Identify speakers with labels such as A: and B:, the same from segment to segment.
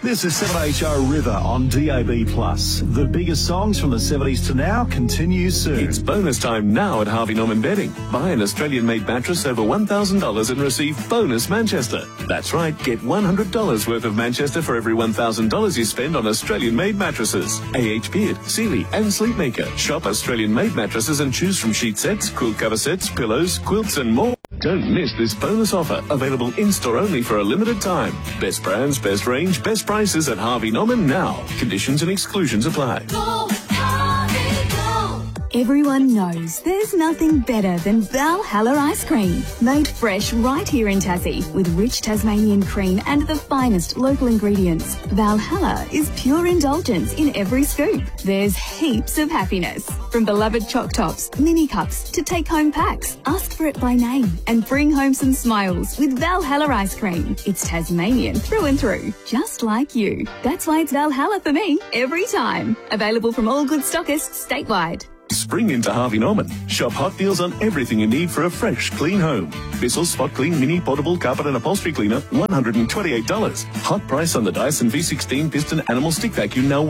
A: This is 7HO River on DAB+. The biggest songs from the 70s to now continue soon.
B: It's bonus time now at Harvey Norman Bedding. Buy an Australian-made mattress over $1,000 and receive bonus Manchester. That's right, get $100 worth of Manchester for every $1,000 you spend on Australian-made mattresses. AH Beard, Sealy and Sleepmaker. Shop Australian-made mattresses and choose from sheet sets, quilt cover sets, pillows, quilts and more. Don't miss this bonus offer, available in-store only for a limited time. Best brands, best range, best prices at Harvey Norman now. Conditions and exclusions apply.
C: Go, Harvey, go.
D: Everyone knows there's nothing better than Valhalla ice cream. Made fresh right here in Tassie with rich Tasmanian cream and the finest local ingredients. Valhalla is pure indulgence in every scoop. There's heaps of happiness. From beloved choc tops, mini cups to take-home packs. Ask for it by name and bring home some smiles with Valhalla ice cream. It's Tasmanian through and through, just like you. That's why it's Valhalla for me every time. Available from all good stockists statewide.
B: Spring into Harvey Norman. Shop hot deals on everything you need for a fresh, clean home. Bissell Spot Clean Mini Portable Carpet and Upholstery Cleaner, $128. Hot price on the Dyson V16 Piston Animal Stick Vacuum, now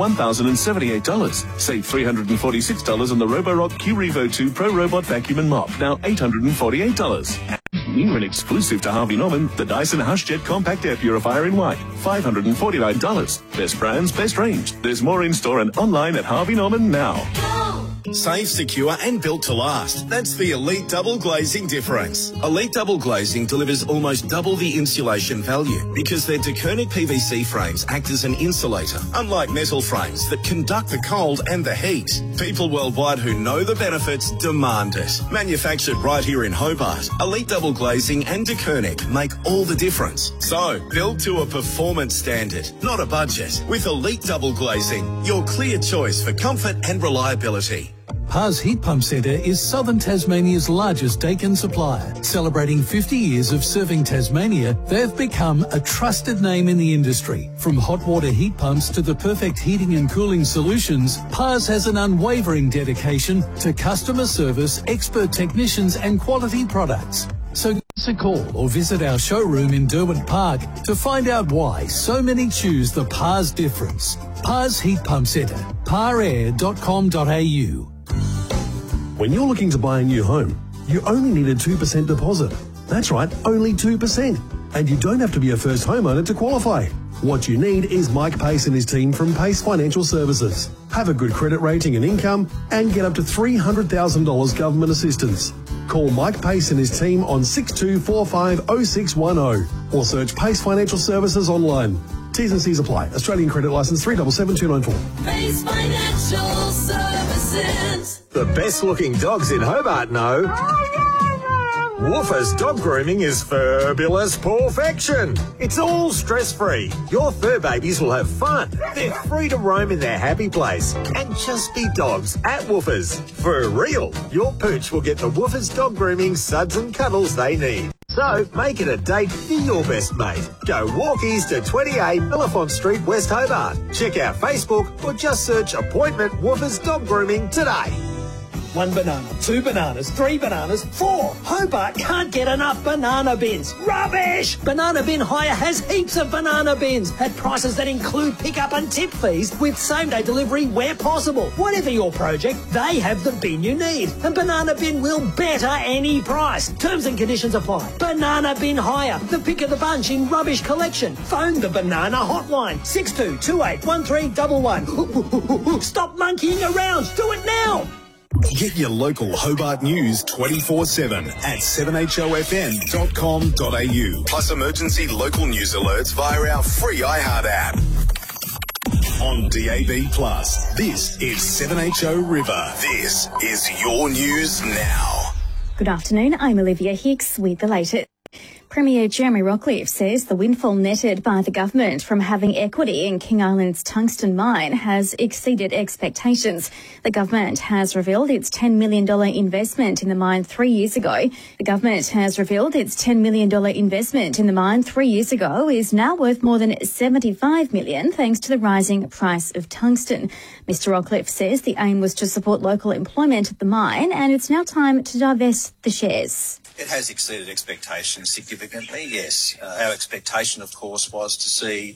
B: $1,078. Save $346 on the Roborock Q-Revo 2 Pro Robot Vacuum and Mop, now $848. New and exclusive to Harvey Norman, the Dyson HushJet Compact Air Purifier in white, $549. Best brands, best range. There's more in-store and online at Harvey Norman now.
E: Safe, secure and built to last. That's the Elite Double Glazing difference. Elite Double Glazing delivers almost double the insulation value because their DeKernick PVC frames act as an insulator, unlike metal frames that conduct the cold and the heat. People worldwide who know the benefits demand it. Manufactured right here in Hobart, Elite Double Glazing and DeKernick make all the difference. So, build to a performance standard, not a budget. With Elite Double Glazing, your clear choice for comfort and reliability.
F: Pars Heat Pump Centre is southern Tasmania's largest Dakin supplier. Celebrating 50 years of serving Tasmania, they've become a trusted name in the industry. From hot water heat pumps to the perfect heating and cooling solutions, Pars has an unwavering dedication to customer service, expert technicians and quality products. So give us a call or visit our showroom in Derwent Park to find out why so many choose the Pars difference. Pars Heat Pump Centre, parair.com.au.
G: When you're looking to buy a new home, you only need a 2% deposit. That's right, only 2%. And you don't have to be a first homeowner to qualify. What you need is Mike Pace and his team from Pace Financial Services. Have a good credit rating and income and get up to $300,000 government assistance. Call Mike Pace and his team on 62450610 or search Pace Financial Services online. T's and C's apply. Australian credit licence 377294.
C: Pace Financial Services.
H: The best looking dogs in Hobart know Woofers Dog Grooming is fabulous perfection. It's all stress-free. Your fur babies will have fun. They're free to roam in their happy place and just be dogs at Woofers. For real, your pooch will get the Woofers Dog Grooming suds and cuddles they need. So make it a date for your best mate. Go walkies to 28 Elephant Street, West Hobart. Check out Facebook or just search Appointment Woofers Dog Grooming today.
I: 1 banana, 2 bananas, 3 bananas, 4. Hobart can't get enough banana bins. Rubbish! Banana Bin Hire has heaps of banana bins at prices that include pickup and tip fees with same-day delivery where possible. Whatever your project, they have the bin you need. And Banana Bin will better any price. Terms and conditions apply. Banana Bin Hire, the pick of the bunch in rubbish collection. Phone the Banana Hotline, 62281311. Stop monkeying around. Do it now.
E: Get your local Hobart news 24/7 at 7hofm.com.au. Plus emergency local news alerts via our free iHeart app. On DAB+, this is 7HO River. This is your news now.
D: Good afternoon, I'm Olivia Hicks with the latest. Premier Jeremy Rockliff says the windfall netted by the government from having equity in King Island's tungsten mine has exceeded expectations. The government has revealed its $10 million investment in the mine 3 years ago. The government has revealed its $10 million investment in the mine 3 years ago is now worth more than $75 million thanks to the rising price of tungsten. Mr Rockliff says the aim was to support local employment at the mine and it's now time to divest the shares.
J: It has exceeded expectations significantly, yes. Our expectation, of course, was to see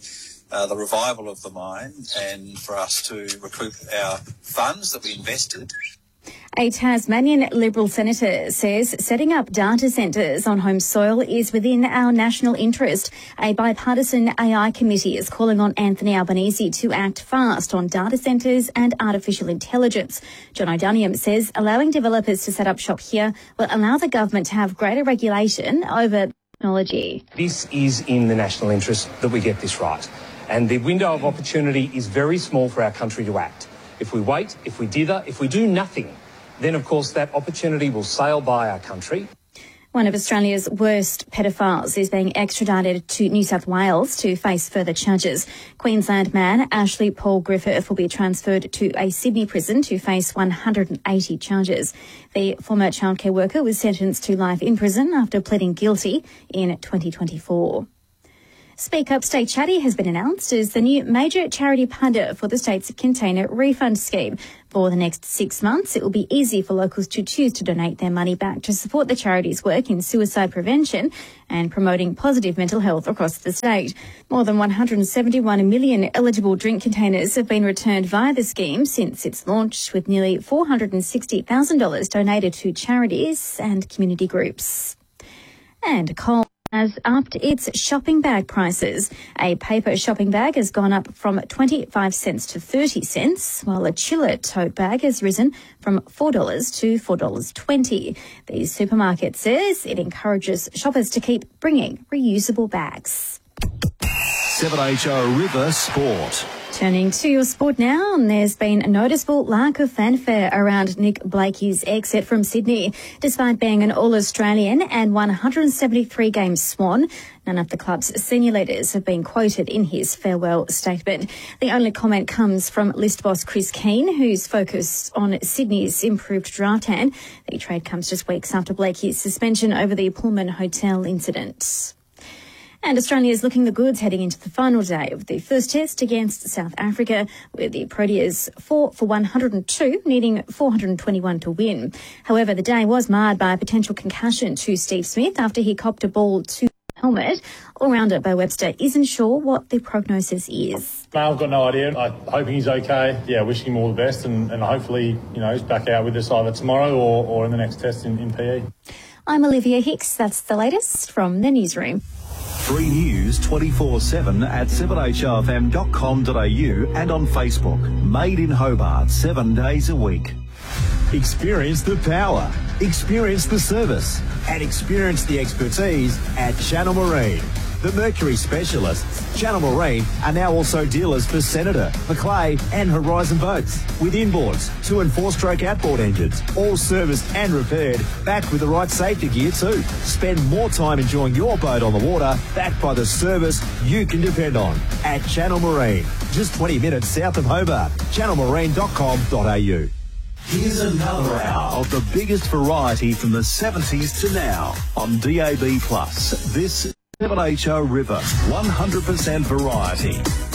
J: the revival of the mine and for us to recoup our funds that we invested.
D: A Tasmanian Liberal senator says setting up data centres on home soil is within our national interest. A bipartisan AI committee is calling on Anthony Albanese to act fast on data centres and artificial intelligence. John O'Daniam says allowing developers to set up shop here will allow the government to have greater regulation over technology.
K: This is in the national interest that we get this right. And the window of opportunity is very small for our country to act. If we wait, if we dither, if we do nothing, then of course that opportunity will sail by our country.
D: One of Australia's worst pedophiles is being extradited to New South Wales to face further charges. Queensland man Ashley Paul Griffith will be transferred to a Sydney prison to face 180 charges. The former childcare worker was sentenced to life in prison after pleading guilty in 2024. Speak Up Stay Chatty has been announced as the new major charity partner for the state's container refund scheme. For the next 6 months, it will be easy for locals to choose to donate their money back to support the charity's work in suicide prevention and promoting positive mental health across the state. More than 171 million eligible drink containers have been returned via the scheme since its launch, with nearly $460,000 donated to charities and community groups. And Coles has upped its shopping bag prices. A paper shopping bag has gone up from 25 cents to 30 cents, while a chiller tote bag has risen from $4 to $4.20. The supermarket says it encourages shoppers to keep bringing reusable bags.
A: 7HO River Sport.
D: Turning to your sport now, and there's been a noticeable lack of fanfare around Nick Blakey's exit from Sydney. Despite being an All-Australian and 173-game Swan, none of the club's senior leaders have been quoted in his farewell statement. The only comment comes from list boss Chris Keane, who's focused on Sydney's improved draft hand. The trade comes just weeks after Blakey's suspension over the Pullman Hotel incident. And Australia is looking the goods heading into the final day of the first test against South Africa, with the Proteas 4 for 102, needing 421 to win. However, the day was marred by a potential concussion to Steve Smith after he copped a ball to the helmet. All-rounder Bo Webster isn't sure what the prognosis is.
L: I've got no idea. I'm hoping he's okay. Yeah, wishing him all the best, and hopefully, he's back out with us either tomorrow or in the next test in PE.
D: I'm Olivia Hicks. That's the latest from the newsroom.
A: Free news 24/7 at 7HRFM.com.au and on Facebook. Made in Hobart 7 days a week. Experience the power, experience the service, and experience the expertise at Channel Marine. The Mercury specialists, Channel Marine, are now also dealers for Senator, Macleay and Horizon boats. With inboards, 2- and 4-stroke outboard engines, all serviced and repaired, backed with the right safety gear too. Spend more time enjoying your boat on the water, backed by the service you can depend on. At Channel Marine, just 20 minutes south of Hobart. channelmarine.com.au. Here's another hour of the biggest variety from the 70s to now on DAB+. This 7HO River, 100% variety.